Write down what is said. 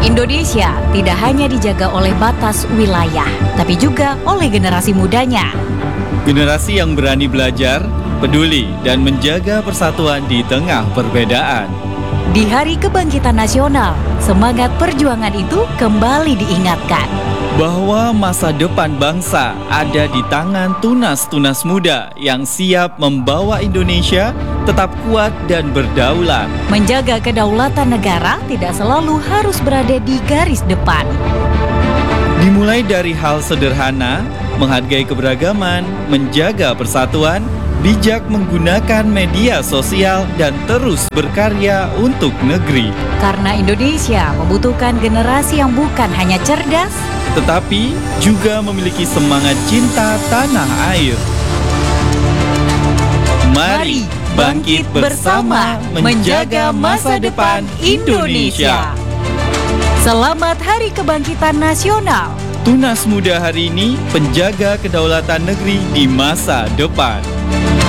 Indonesia tidak hanya dijaga oleh batas wilayah, tapi juga oleh generasi mudanya. Generasi yang berani belajar, peduli, dan menjaga persatuan di tengah perbedaan. Di Hari Kebangkitan Nasional, semangat perjuangan itu kembali diingatkan. Bahwa masa depan bangsa ada di tangan tunas-tunas muda yang siap membawa Indonesia tetap kuat dan berdaulat. Menjaga kedaulatan negara tidak selalu harus berada di garis depan. Dimulai dari hal sederhana, menghargai keberagaman, menjaga persatuan, bijak menggunakan media sosial, dan terus berkarya untuk negeri. Karena Indonesia membutuhkan generasi yang bukan hanya cerdas, tetapi juga memiliki semangat cinta tanah air. Mari bangkit bersama menjaga masa depan Indonesia. Selamat Hari Kebangkitan Nasional. Tunas muda hari ini penjaga kedaulatan negeri di masa depan.